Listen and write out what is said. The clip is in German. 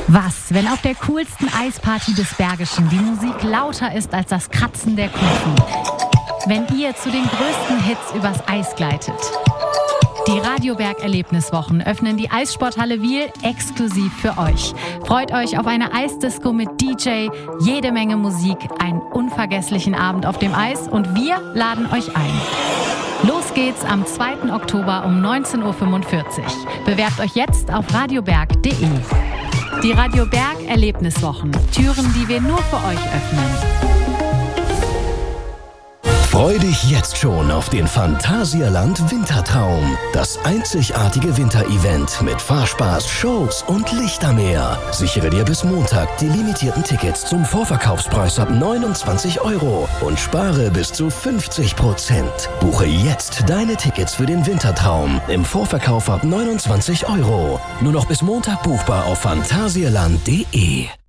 Was, wenn auf der coolsten Eisparty des Bergischen die Musik lauter ist als das Kratzen der Kufen? Wenn ihr zu den größten Hits übers Eis gleitet? Die Radioberg-Erlebniswochen öffnen die Eissporthalle Wiel exklusiv für euch. Freut euch auf eine Eisdisco mit DJ, jede Menge Musik, einen unvergesslichen Abend auf dem Eis und wir laden euch ein. Los geht's am 2. Oktober um 19.45 Uhr. Bewerbt euch jetzt auf radioberg.de. Die Radio Berg Erlebniswochen. Türen, die wir nur für euch öffnen. Freu dich jetzt schon auf den Phantasialand Wintertraum. Das einzigartige Winterevent mit Fahrspaß, Shows und Lichtermeer. Sichere dir bis Montag die limitierten Tickets zum Vorverkaufspreis ab 29 € und spare bis zu 50%. Buche jetzt deine Tickets für den Wintertraum im Vorverkauf ab 29 €. Nur noch bis Montag buchbar auf phantasialand.de.